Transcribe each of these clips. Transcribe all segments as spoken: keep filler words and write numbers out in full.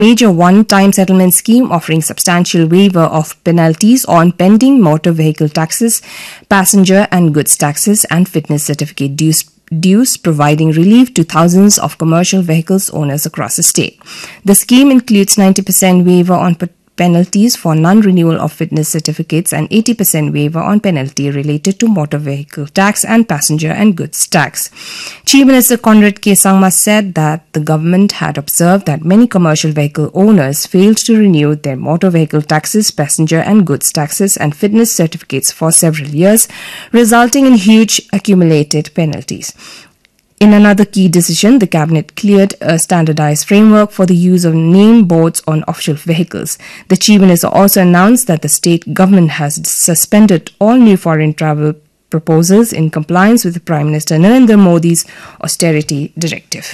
major one-time settlement scheme offering substantial waiver of penalties on pending motor vehicle taxes, passenger and goods taxes, and fitness certificate dues, dues providing relief to thousands of commercial vehicles owners across the state. The scheme includes ninety percent waiver on penalties for non-renewal of fitness certificates and eighty percent waiver on penalty related to motor vehicle tax and passenger and goods tax. Chief Minister Conrad K. Sangma said that the government had observed that many commercial vehicle owners failed to renew their motor vehicle taxes, passenger and goods taxes and fitness certificates for several years, resulting in huge accumulated penalties. In another key decision, the Cabinet cleared a standardized framework for the use of name boards on official vehicles. The Chief Minister also announced that the state government has suspended all new foreign travel proposals in compliance with Prime Minister Narendra Modi's austerity directive.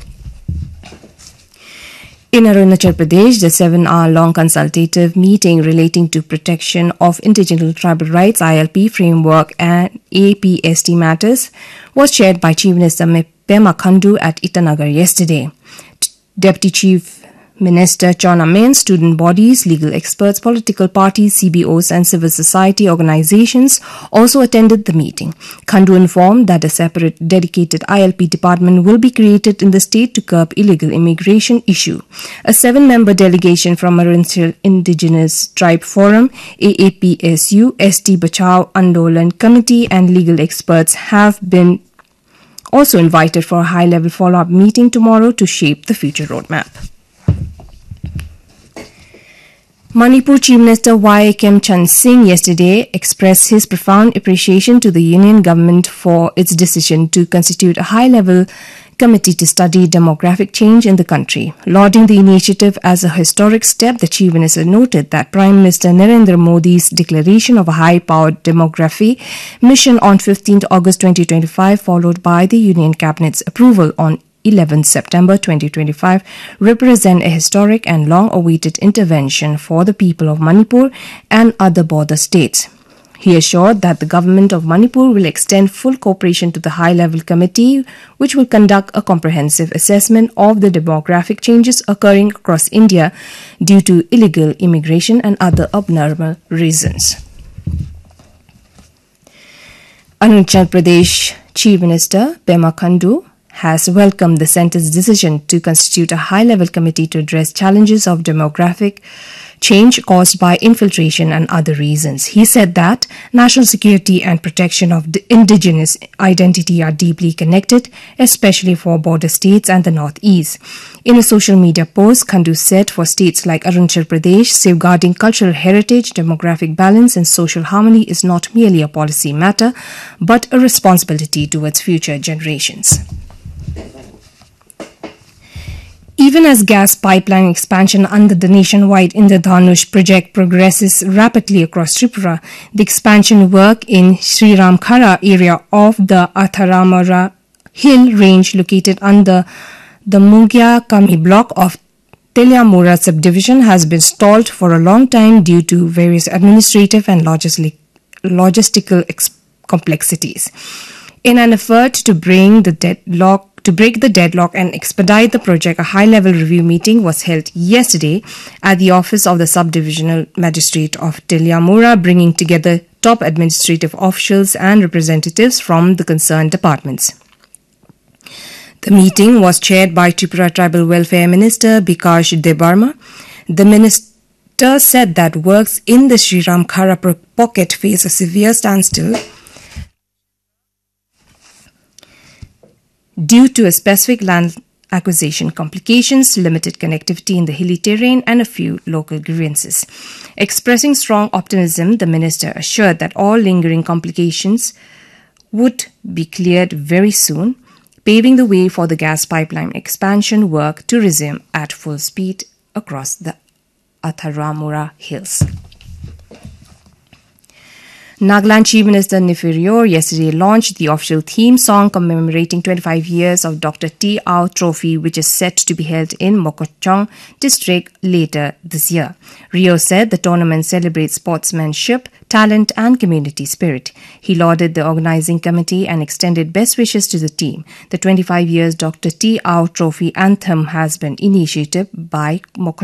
In Arunachal Pradesh, the seven-hour-long consultative meeting relating to protection of indigenous tribal rights, I L P framework and A P S T matters was chaired by Chief Minister Pema Khandu at Itanagar yesterday. Deputy Chief Minister Chona Main, student bodies, legal experts, political parties, C B Os and civil society organizations also attended the meeting. Khandu informed that a separate dedicated I L P department will be created in the state to curb illegal immigration issue. A seven-member delegation from Arunachal Indigenous Tribe Forum, A A P S U, S T Bachao Andolan Committee and legal experts have been also invited for a high-level follow-up meeting tomorrow to shape the future roadmap. Manipur Chief Minister Y. Kim Chan Singh yesterday expressed his profound appreciation to the Union government for its decision to constitute a high-level committee to study demographic change in the country. Lauding the initiative as a historic step, the Chief Minister noted that Prime Minister Narendra Modi's declaration of a high-powered demography mission on fifteenth August twenty twenty-five, followed by the Union Cabinet's approval on eleventh September twenty twenty-five, represent a historic and long-awaited intervention for the people of Manipur and other border states. He assured that the government of Manipur will extend full cooperation to the high-level committee, which will conduct a comprehensive assessment of the demographic changes occurring across India due to illegal immigration and other abnormal reasons. Arunachal Pradesh Chief Minister Pema Khandu has welcomed the centre's decision to constitute a high-level committee to address challenges of demographic change caused by infiltration and other reasons. He said that national security and protection of indigenous identity are deeply connected, especially for border states and the Northeast. In a social media post, Khandu said for states like Arunachal Pradesh, safeguarding cultural heritage, demographic balance and social harmony is not merely a policy matter, but a responsibility towards future generations. Even as gas pipeline expansion under the nationwide Indradhanush project progresses rapidly across Tripura, the expansion work in Sriramkhara area of the Atharamara hill range located under the Mungia Kami block of Teliamura subdivision has been stalled for a long time due to various administrative and logistic, logistical complexities. In an effort to bring the deadlock To break the deadlock and expedite the project, a high-level review meeting was held yesterday at the office of the Subdivisional Magistrate of Teliamura, bringing together top administrative officials and representatives from the concerned departments. The meeting was chaired by Tripura Tribal Welfare Minister Bikash Debarma. The minister said that works in the Sriramkhara pocket face a severe standstill due to a specific land acquisition complications, limited connectivity in the hilly terrain, and a few local grievances. Expressing strong optimism, the minister assured that all lingering complications would be cleared very soon, paving the way for the gas pipeline expansion work to resume at full speed across the Atharamura hills. Nagaland Chief Minister Nifirior yesterday launched the official theme song commemorating twenty-five years of Doctor T R Trophy, which is set to be held in Mokokchung district later this year. Rio said the tournament celebrates sportsmanship, talent and community spirit. He lauded the organising committee and extended best wishes to the team. The twenty-five years Doctor T R Trophy anthem has been initiated by Mokokchung